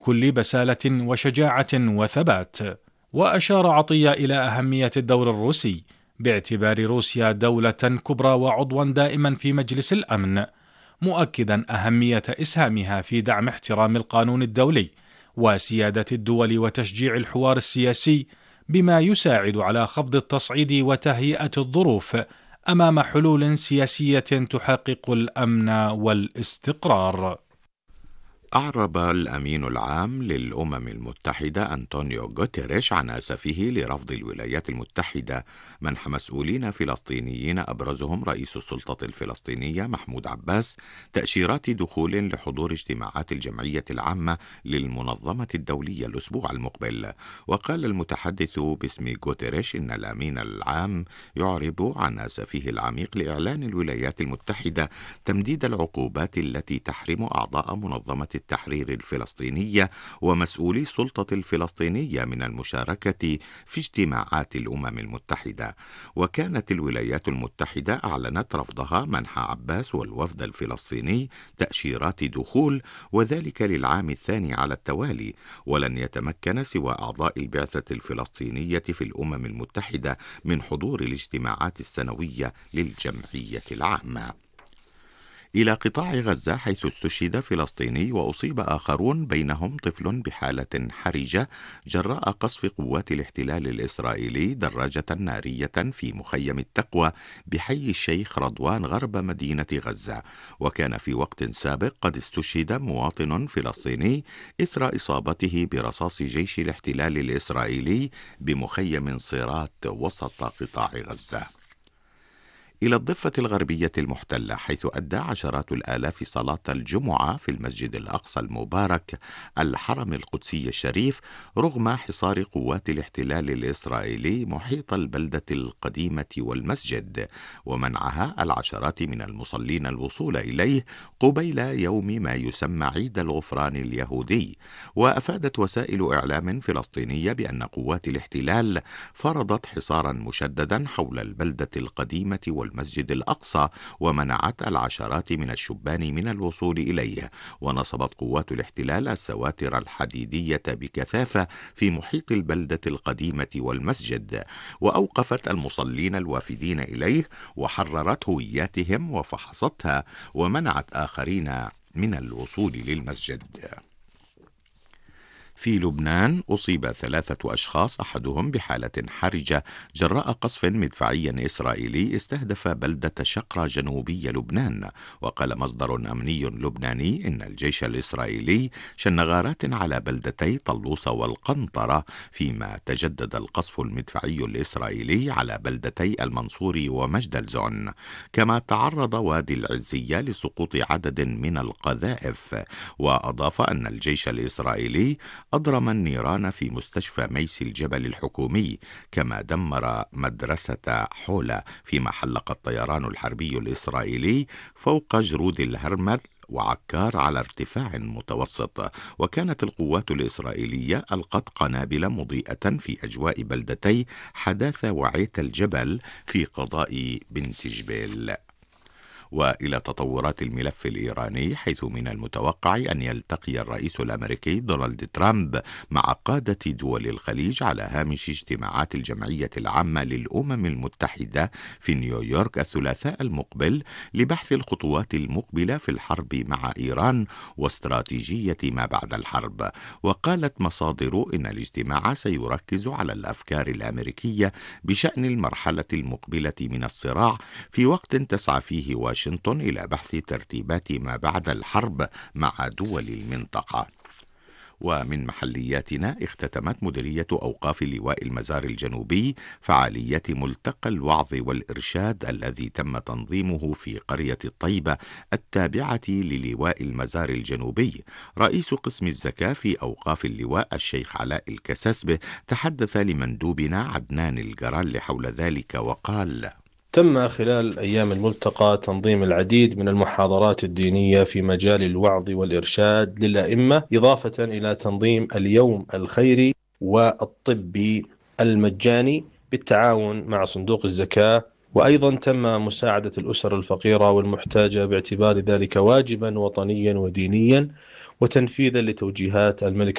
كل بسالة وشجاعة وثبات. وأشار عطية إلى أهمية الدور الروسي باعتبار روسيا دولة كبرى وعضوا دائما في مجلس الأمن، مؤكدا أهمية إسهامها في دعم احترام القانون الدولي وسيادة الدول وتشجيع الحوار السياسي، بما يساعد على خفض التصعيد وتهيئة الظروف أمام حلول سياسية تحقق الأمن والاستقرار. أعرب الأمين العام للأمم المتحدة أنطونيو غوتيريش عن أسفه لرفض الولايات المتحدة منح مسؤولين فلسطينيين أبرزهم رئيس السلطة الفلسطينية محمود عباس تأشيرات دخول لحضور اجتماعات الجمعية العامة للمنظمة الدولية الأسبوع المقبل. وقال المتحدث باسم غوتيريش إن الأمين العام يعرب عن أسفه العميق لإعلان الولايات المتحدة تمديد العقوبات التي تحرم أعضاء منظمة التحرير الفلسطينية ومسؤولي السلطة الفلسطينية من المشاركة في اجتماعات الأمم المتحدة. وكانت الولايات المتحدة أعلنت رفضها منح عباس والوفد الفلسطيني تأشيرات دخول، وذلك للعام الثاني على التوالي، ولن يتمكن سوى أعضاء البعثة الفلسطينية في الأمم المتحدة من حضور الاجتماعات السنوية للجمعية العامة. إلى قطاع غزة، حيث استشهد فلسطيني وأصيب آخرون بينهم طفل بحالة حرجة جراء قصف قوات الاحتلال الإسرائيلي دراجة نارية في مخيم التقوى بحي الشيخ رضوان غرب مدينة غزة. وكان في وقت سابق قد استشهد مواطن فلسطيني إثر إصابته برصاص جيش الاحتلال الإسرائيلي بمخيم صيرات وسط قطاع غزة. إلى الضفة الغربية المحتلة، حيث أدى عشرات الآلاف صلاة الجمعة في المسجد الأقصى المبارك الحرم القدسي الشريف رغم حصار قوات الاحتلال الإسرائيلي محيط البلدة القديمة والمسجد، ومنعها العشرات من المصلين الوصول إليه قبيل يوم ما يسمى عيد الغفران اليهودي. وأفادت وسائل إعلام فلسطينية بأن قوات الاحتلال فرضت حصارا مشددا حول البلدة القديمة والمسجد الأقصى، ومنعت العشرات من الشبان من الوصول إليه. ونصبت قوات الاحتلال السواتر الحديدية بكثافة في محيط البلدة القديمة والمسجد، وأوقفت المصلين الوافدين إليه وحررت هوياتهم وفحصتها، ومنعت آخرين من الوصول للمسجد. في لبنان، أصيب 3 أشخاص أحدهم بحالة حرجة جراء قصف مدفعي إسرائيلي استهدف بلدة شقرة جنوبي لبنان. وقال مصدر أمني لبناني إن الجيش الإسرائيلي شن غارات على بلدتي طلوس والقنطرة، فيما تجدد القصف المدفعي الإسرائيلي على بلدتي المنصور ومجدلزون. كما تعرض وادي العزية لسقوط عدد من القذائف. وأضاف أن الجيش الإسرائيلي أضرم النيران في مستشفى ميس الجبل الحكومي، كما دمر مدرسة حولة، فيما حلق الطيران الحربي الإسرائيلي فوق جرود الهرمل وعكار على ارتفاع متوسط. وكانت القوات الإسرائيلية ألقت قنابل مضيئة في أجواء بلدتي حداثة وعيت الجبل في قضاء بنت جبيل. وإلى تطورات الملف الإيراني، حيث من المتوقع أن يلتقي الرئيس الأمريكي دونالد ترامب مع قادة دول الخليج على هامش اجتماعات الجمعية العامة للأمم المتحدة في نيويورك الثلاثاء المقبل لبحث الخطوات المقبلة في الحرب مع إيران واستراتيجية ما بعد الحرب. وقالت مصادر إن الاجتماع سيركز على الأفكار الأمريكية بشأن المرحلة المقبلة من الصراع، في وقت تسعى فيه واشنطن إلى بحث ترتيبات ما بعد الحرب مع دول المنطقة. ومن محلياتنا، اختتمت مديرية أوقاف لواء المزار الجنوبي فعالية ملتقى الوعظ والإرشاد الذي تم تنظيمه في قرية الطيبة التابعة للواء المزار الجنوبي. رئيس قسم الزكاة في أوقاف اللواء الشيخ علاء الكساسبة تحدث لمندوبنا عدنان الجرال حول ذلك وقال: تم خلال أيام الملتقى تنظيم العديد من المحاضرات الدينية في مجال الوعظ والإرشاد للأئمة، إضافة إلى تنظيم اليوم الخيري والطبي المجاني بالتعاون مع صندوق الزكاة وأيضا تم مساعدة الأسر الفقيرة والمحتاجة باعتبار ذلك واجبا وطنيا ودينيا وتنفيذا لتوجيهات الملك